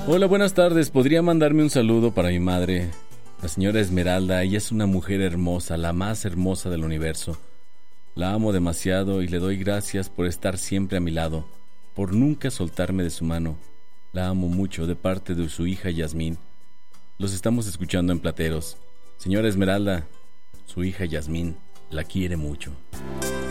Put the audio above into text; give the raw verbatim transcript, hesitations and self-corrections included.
Hola, buenas tardes. ¿Podría mandarme un saludo para mi madre, la señora Esmeralda? Ella es una mujer hermosa, la más hermosa del universo. La amo demasiado y le doy gracias por estar siempre a mi lado, por nunca soltarme de su mano. La amo mucho, de parte de su hija Yasmín. Los estamos escuchando en Plateros. Señora Esmeralda, su hija Yasmín la quiere mucho.